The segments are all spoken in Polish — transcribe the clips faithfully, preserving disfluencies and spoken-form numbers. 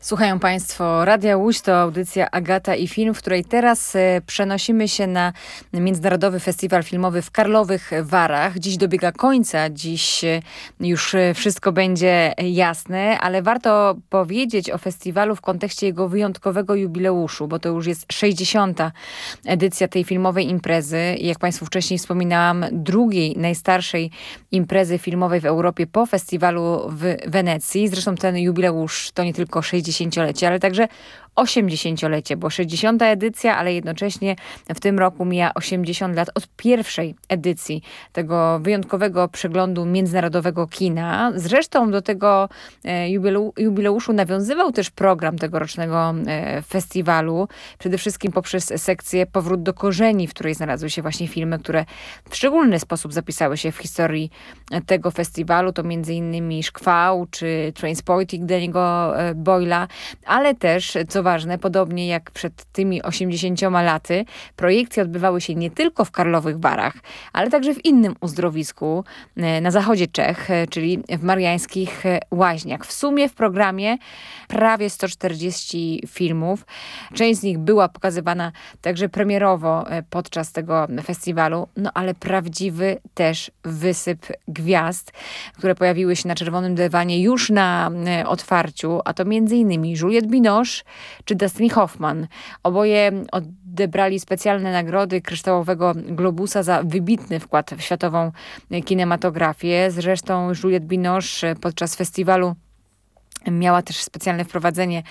Słuchają Państwo Radia Łódź, to audycja Agata i Film, w której teraz przenosimy się na Międzynarodowy Festiwal Filmowy w Karlowych Warach. Dziś dobiega końca, dziś już wszystko będzie jasne, ale warto powiedzieć o festiwalu w kontekście jego wyjątkowego jubileuszu, bo to już jest sześćdziesiąta edycja tej filmowej imprezy. Jak Państwu wcześniej wspominałam, drugiej najstarszej imprezy filmowej w Europie po festiwalu w Wenecji. Zresztą ten jubileusz to nie tylko sześćdziesiąt dziesięciolecie, ale także osiemdziesięciolecie, bo sześćdziesiąta edycja, ale jednocześnie w tym roku mija osiemdziesiąt lat od pierwszej edycji tego wyjątkowego przeglądu międzynarodowego kina. Zresztą do tego jubileuszu nawiązywał też program tegorocznego festiwalu, przede wszystkim poprzez sekcję Powrót do korzeni, w której znalazły się właśnie filmy, które w szczególny sposób zapisały się w historii tego festiwalu. To między innymi Szkwał czy Trainspotting Danny'ego Boyla, ale też, co ważne, podobnie jak przed tymi osiemdziesięcioma laty, projekcje odbywały się nie tylko w Karlowych Warach, ale także w innym uzdrowisku na zachodzie Czech, czyli w Mariańskich Łaźniach. W sumie w programie prawie sto czterdzieści filmów. Część z nich była pokazywana także premierowo podczas tego festiwalu, no ale prawdziwy też wysyp gwiazd, które pojawiły się na czerwonym dywanie już na otwarciu, a to między innymi Juliette Binoche czy Dustin Hoffman. Oboje odebrali specjalne nagrody Kryształowego Globusa za wybitny wkład w światową kinematografię. Zresztą Juliette Binoche podczas festiwalu miała też specjalne wprowadzenie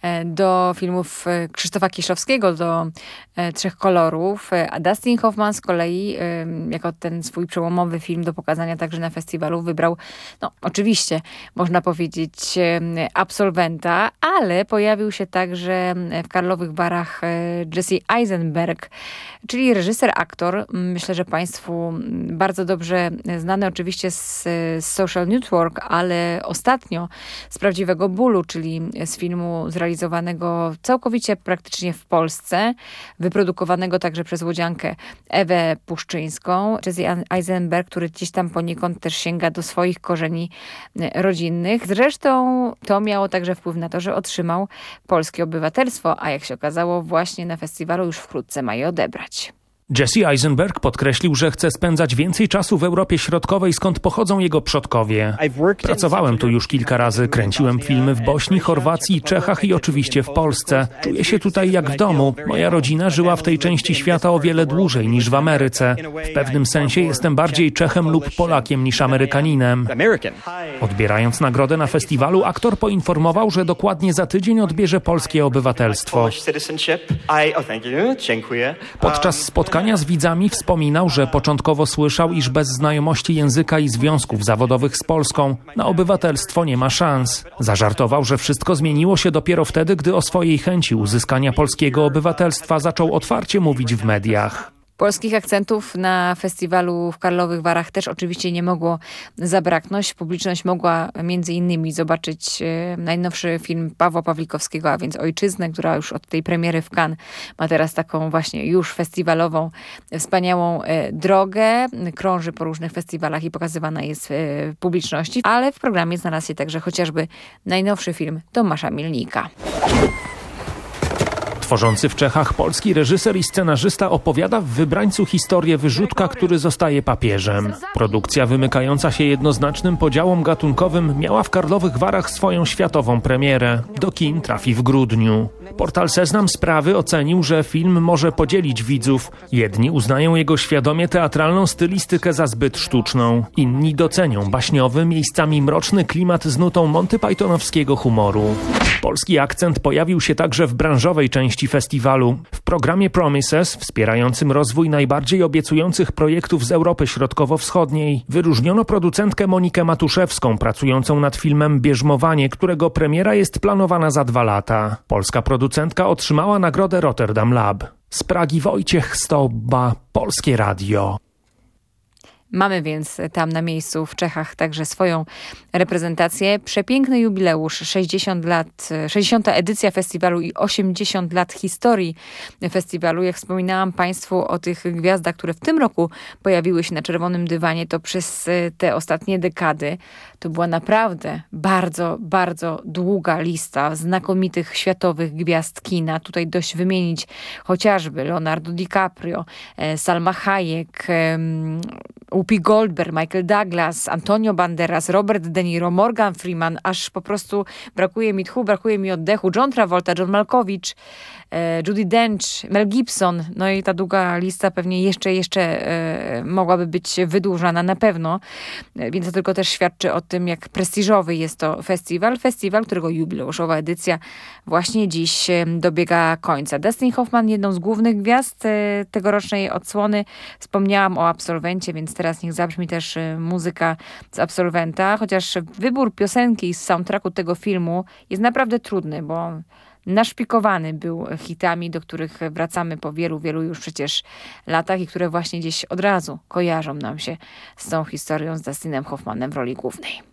do filmów Krzysztofa Kieślowskiego, do Trzech kolorów, a Dustin Hoffman z kolei jako ten swój przełomowy film do pokazania także na festiwalu wybrał, no oczywiście można powiedzieć absolwenta, ale pojawił się także w Karlowych Warach Jesse Eisenberg, czyli reżyser, aktor, myślę, że Państwu bardzo dobrze znany oczywiście z Social Network, ale ostatnio z Prawdziwego bólu, czyli z filmu zrealizowanego całkowicie praktycznie w Polsce, wyprodukowanego także przez łodziankę Ewę Puszczyńską. Jesse Eisenberg, który gdzieś tam poniekąd też sięga do swoich korzeni rodzinnych. Zresztą to miało także wpływ na to, że otrzymał polskie obywatelstwo, a jak się okazało właśnie na festiwalu już wkrótce ma je odebrać. Jesse Eisenberg podkreślił, że chce spędzać więcej czasu w Europie Środkowej, skąd pochodzą jego przodkowie. Pracowałem tu już kilka razy, kręciłem filmy w Bośni, Chorwacji, Czechach i oczywiście w Polsce. Czuję się tutaj jak w domu. Moja rodzina żyła w tej części świata o wiele dłużej niż w Ameryce. W pewnym sensie jestem bardziej Czechem lub Polakiem niż Amerykaninem. Odbierając nagrodę na festiwalu, aktor poinformował, że dokładnie za tydzień odbierze polskie obywatelstwo. Podczas spotkania z widzami wspominał, że początkowo słyszał, iż bez znajomości języka i związków zawodowych z Polską na obywatelstwo nie ma szans. Zażartował, że wszystko zmieniło się dopiero wtedy, gdy o swojej chęci uzyskania polskiego obywatelstwa zaczął otwarcie mówić w mediach. Polskich akcentów na festiwalu w Karlowych Warach też oczywiście nie mogło zabraknąć. Publiczność mogła między innymi zobaczyć najnowszy film Pawła Pawlikowskiego, a więc Ojczyznę, która już od tej premiery w Cannes ma teraz taką właśnie już festiwalową, wspaniałą drogę. Krąży po różnych festiwalach i pokazywana jest w publiczności, ale w programie znalazł się także chociażby najnowszy film Tomasza Mielnika. Tworzący w Czechach polski reżyser i scenarzysta opowiada w Wybrańcu historię wyrzutka, który zostaje papieżem. Produkcja wymykająca się jednoznacznym podziałom gatunkowym miała w Karlowych Warach swoją światową premierę. Do kin trafi w grudniu. Portal Seznam Sprawy ocenił, że film może podzielić widzów. Jedni uznają jego świadomie teatralną stylistykę za zbyt sztuczną. Inni docenią baśniowy, miejscami mroczny klimat z nutą Monty Pythonowskiego humoru. Polski akcent pojawił się także w branżowej części festiwalu. W programie Promises, wspierającym rozwój najbardziej obiecujących projektów z Europy Środkowo-Wschodniej, wyróżniono producentkę Monikę Matuszewską, pracującą nad filmem Bierzmowanie, którego premiera jest planowana za dwa lata. Polska producentka otrzymała nagrodę Rotterdam Lab. Z Pragi Wojciech Stobba, Polskie Radio. Mamy więc tam na miejscu w Czechach także swoją reprezentację. Przepiękny jubileusz, sześćdziesiąt lat, sześćdziesiąta edycja festiwalu i osiemdziesiąt lat historii festiwalu. Jak wspominałam Państwu o tych gwiazdach, które w tym roku pojawiły się na czerwonym dywanie, to przez te ostatnie dekady to była naprawdę bardzo, bardzo długa lista znakomitych światowych gwiazd kina. Tutaj dość wymienić chociażby Leonardo DiCaprio, Salma Hayek, Whoopi Goldberg, Michael Douglas, Antonio Banderas, Robert De Niro, Morgan Freeman, aż po prostu brakuje mi tchu, brakuje mi oddechu. John Travolta, John Malkovich, Judi Dench, Mel Gibson, no i ta długa lista pewnie jeszcze, jeszcze e, mogłaby być wydłużana na pewno, e, więc to tylko też świadczy o tym, jak prestiżowy jest to festiwal. Festiwal, którego jubileuszowa edycja właśnie dziś e, dobiega końca. Dustin Hoffman, jedną z głównych gwiazd e, tegorocznej odsłony. Wspomniałam o absolwencie, więc teraz niech zabrzmi też e, muzyka z absolwenta, chociaż wybór piosenki z soundtracku tego filmu jest naprawdę trudny, bo naszpikowany był hitami, do których wracamy po wielu, wielu już przecież latach i które właśnie gdzieś od razu kojarzą nam się z tą historią z Dustinem Hoffmanem w roli głównej.